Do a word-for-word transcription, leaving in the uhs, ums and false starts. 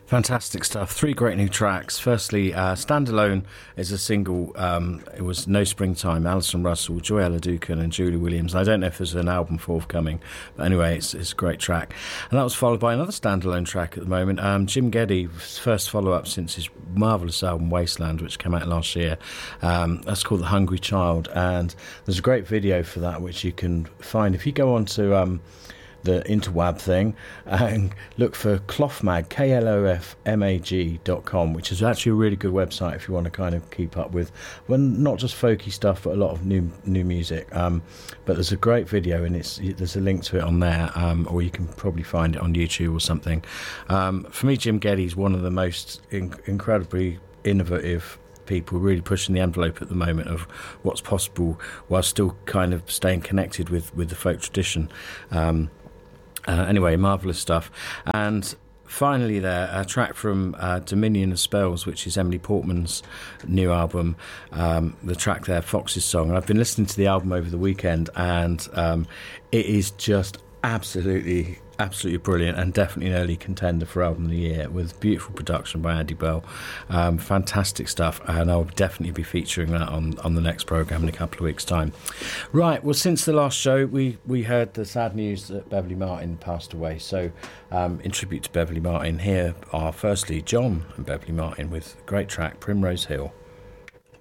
Fantastic stuff. Three great new tracks. Firstly, uh, Standalone is a single. Um, it was No Springtime, Alison Russell, Joella Ducan and Julie Williams. I don't know if there's an album forthcoming, but anyway, it's, it's a great track. And that was followed by another standalone track at the moment. Um, Jim Geddy's first follow-up since his marvellous album Wasteland, which came out last year. Um, that's called The Hungry Child. And there's a great video for that, which you can find if you go on to... Um, the interweb thing and look for Clothmag, K L O F M A G dot com, which is actually a really good website if you want to kind of keep up with, well, not just folky stuff but a lot of new new music. Um, but there's a great video and it's there's a link to it on there, um, or you can probably find it on YouTube or something. Um, for me, Jim Geddy is one of the most in- incredibly innovative people, really pushing the envelope at the moment of what's possible while still kind of staying connected with, with the folk tradition. Um, Uh, anyway, marvellous stuff. And finally there, a track from uh, Dominion of Spells, which is Emily Portman's new album. Um, the track there, Fox's Song. And I've been listening to the album over the weekend, and um, it is just absolutely absolutely brilliant and definitely an early contender for album of the year, with beautiful production by Andy Bell. Um, fantastic stuff, and I'll definitely be featuring that on, on the next programme in a couple of weeks' time. Right, well, since the last show we, we heard the sad news that Beverly Martin passed away, so um, in tribute to Beverly Martin, here are firstly John and Beverly Martin with a great track, Primrose Hill.